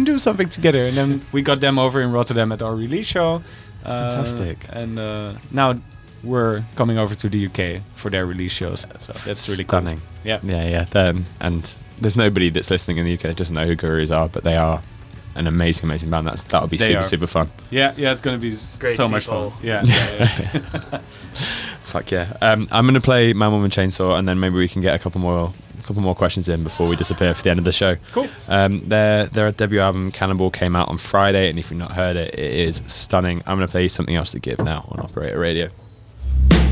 do something together. And then we got them over in Rotterdam at our release show. Fantastic. And now we're coming over to the UK for their release shows. So that's really stunning. cool. Yeah. Yeah. And there's nobody that's listening in the UK that doesn't know who Gurus are, but they are an amazing band. That'll be super fun. Yeah, it's going to be so much fun. Yeah. Fuck yeah. I'm going to play Man, Woman, Chainsaw, and then maybe we can get a couple more questions in before we disappear for the end of the show. Cool. Their debut album Cannibal came out on Friday, and if you've not heard it, it is stunning. I'm going to play you Something Else to Give now on Operator Radio.